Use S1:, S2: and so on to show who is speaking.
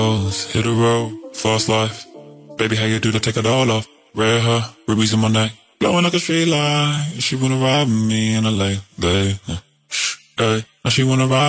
S1: Hit the road, fast life. Baby, how you do to take it all off? Red hair, rubies in my neck, glowing like a street light. She wanna ride with me in LA, babe. Hey, now she wanna ride.